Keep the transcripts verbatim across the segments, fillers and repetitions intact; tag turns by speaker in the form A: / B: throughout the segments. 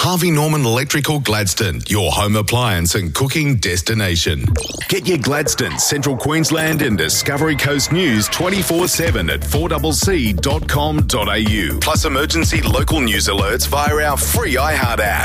A: Harvey Norman Electrical Gladstone, your home appliance and cooking destination. Get your Gladstone, Central Queensland and Discovery Coast news twenty-four seven at four c c dot com dot a u. Plus emergency local news alerts via our free iHeart app.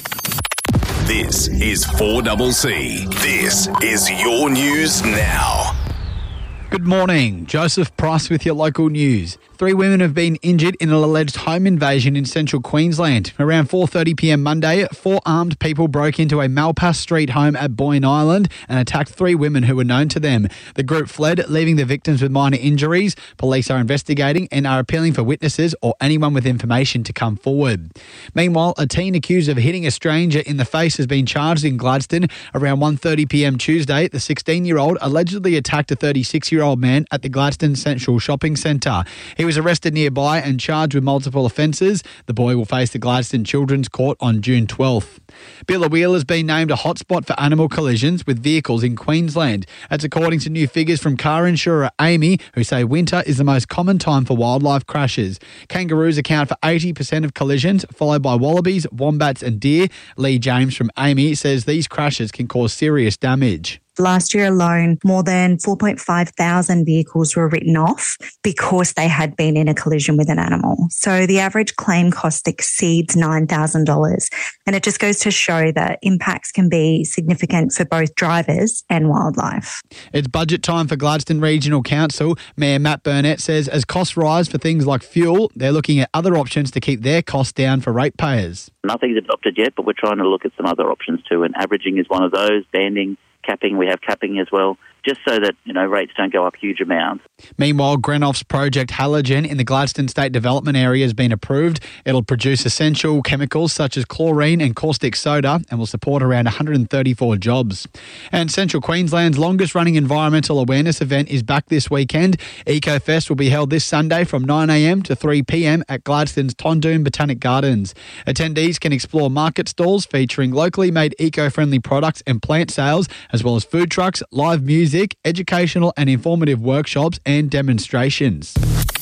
A: This is four C C. This is your news now.
B: Good morning. Joseph Price with your local news. Three women have been injured in an alleged home invasion in central Queensland. Around four thirty p m Monday, four armed people broke into a Malpass Street home at Boyne Island and attacked three women who were known to them. The group fled, leaving the victims with minor injuries. Police are investigating and are appealing for witnesses or anyone with information to come forward. Meanwhile, a teen accused of hitting a stranger in the face has been charged in Gladstone. Around one thirty p m Tuesday, the sixteen-year-old allegedly attacked a thirty-six-year-old man at the Gladstone Central Shopping Centre. He was arrested nearby and charged with multiple offences. The boy will face the Gladstone Children's Court on June twelfth. Billawheeler has been named a hotspot for animal collisions with vehicles in Queensland. That's according to new figures from car insurer Amy, who say winter is the most common time for wildlife crashes. Kangaroos account for eighty percent of collisions, followed by wallabies, wombats and deer. Lee James from Amy says these crashes can cause serious damage.
C: Last year alone, more than four point five thousand vehicles were written off because they had been in a collision with an animal. So the average claim cost exceeds nine thousand dollars. And it just goes to show that impacts can be significant for both drivers and wildlife.
B: It's budget time for Gladstone Regional Council. Mayor Matt Burnett says as costs rise for things like fuel, they're looking at other options to keep their costs down for ratepayers.
D: Nothing's adopted yet, but we're trying to look at some other options too. And averaging is one of those, banding, capping, we have capping as well, just so that, you know, rates don't go up huge amounts.
B: Meanwhile, Grenoff's project Halogen in the Gladstone State Development Area has been approved. It'll produce essential chemicals such as chlorine and caustic soda and will support around one hundred thirty-four jobs. And Central Queensland's longest running environmental awareness event is back this weekend. EcoFest will be held this Sunday from nine a m to three p m at Gladstone's Tondoon Botanic Gardens. Attendees can explore market stalls featuring locally made eco-friendly products and plant sales, as well as food trucks, live music, educational and informative workshops and demonstrations.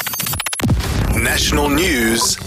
A: National news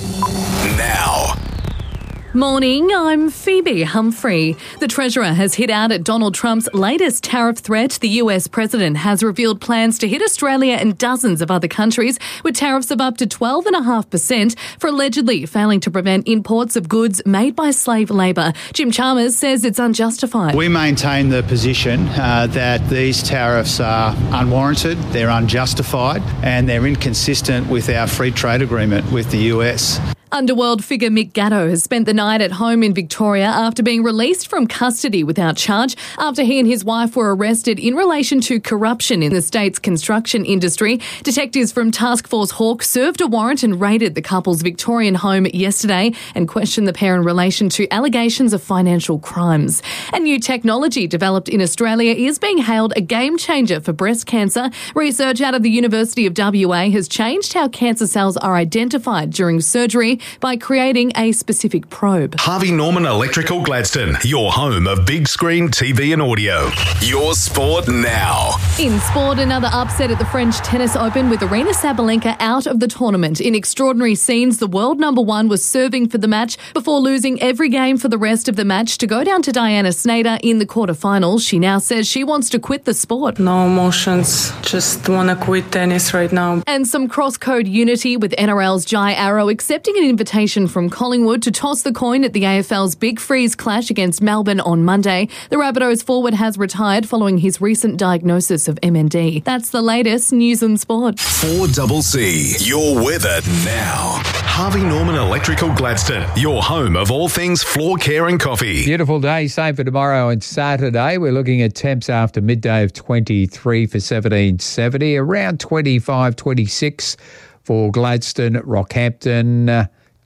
A: now.
E: Morning, I'm Phoebe Humphrey. The Treasurer has hit out at Donald Trump's latest tariff threat. The U S President has revealed plans to hit Australia and dozens of other countries with tariffs of up to twelve point five percent for allegedly failing to prevent imports of goods made by slave labour. Jim Chalmers says it's unjustified.
F: We maintain the position uh, that these tariffs are unwarranted, they're unjustified, and they're inconsistent with our free trade agreement with the U S.
E: Underworld figure Mick Gatto has spent the night at home in Victoria after being released from custody without charge after he and his wife were arrested in relation to corruption in the state's construction industry. Detectives from Task Force Hawk served a warrant and raided the couple's Victorian home yesterday and questioned the pair in relation to allegations of financial crimes. And new technology developed in Australia is being hailed a game changer for breast cancer. Research out of the University of W A has changed how cancer cells are identified during surgery by creating a specific probe.
A: Harvey Norman Electrical Gladstone, your home of big screen T V and audio. Your sport now.
E: In sport, another upset at the French Tennis Open with Aryna Sabalenka out of the tournament. In extraordinary scenes, the world number one was serving for the match before losing every game for the rest of the match to go down to Diana Snyder in the quarterfinals. She now says she wants to quit the sport.
G: No emotions, just want to quit tennis right now.
E: And some cross-code unity with N R L's Jai Arrow accepting an invitation from Collingwood to toss the coin at the A F L's Big Freeze clash against Melbourne on Monday. The Rabbitohs forward has retired following his recent diagnosis of M N D. That's the latest news and sport.
A: four C C, your weather now. Harvey Norman Electrical Gladstone, your home of all things floor care and coffee.
H: Beautiful day, same for tomorrow and Saturday. We're looking at temps after midday of twenty-three for seventeen seventy, around twenty-five, twenty-six for Gladstone, Rockhampton, uh,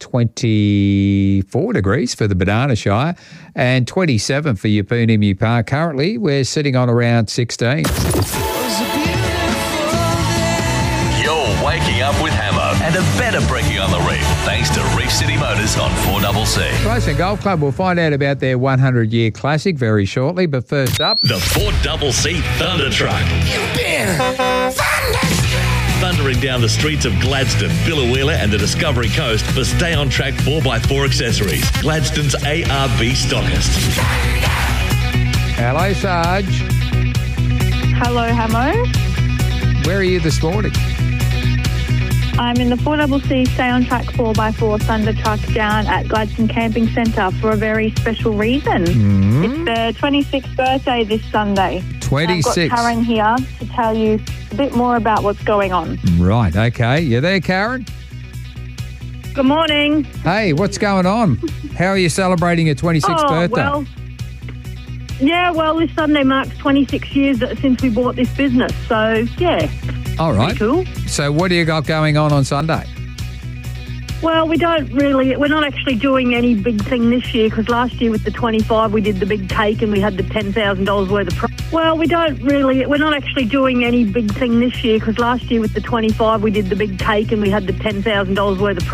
H: twenty-four degrees for the Banana Shire and twenty-seven for Yapunimu Park. Currently, we're sitting on around sixteen.
I: You're waking up with Hammer and a better brekkie on the reef thanks to Reef City Motors on four C C.
H: Grayson Golf Club will find out about their hundred-year classic very shortly, but first up,
I: the four C C Thunder Truck.
J: You've been Thunder thundering down the streets of Gladstone, Biloela and the Discovery Coast for Stay On Track four by four accessories. Gladstone's A R B stockist.
H: Hello, Sarge.
K: Hello, Hamo.
H: Where are you this morning?
K: I'm in the four C C Stay On Track four by four Thunder Truck down at Gladstone Camping Centre for a very special reason.
H: Mm.
K: It's their twenty-sixth birthday this Sunday.
H: twenty-six.
K: I've got Karen here to tell you a bit more about what's going on.
H: Right, okay. You there, Karen?
K: Good morning.
H: Hey, what's going on? How are you celebrating your twenty-sixth
K: oh,
H: birthday?
K: Well, yeah, well, this Sunday marks twenty-six years since we bought this business. So, yeah.
H: All right.
K: Cool.
H: So what do you got going on on Sunday?
K: Well, we don't really, we're not actually doing any big thing this year because last year with the twenty-five we did the big cake and we had the ten thousand dollars worth of... Pro- well, we don't really, we're not actually doing any big thing this year because last year with the twenty-five we did the big cake and we had the ten thousand dollars worth of... Pro-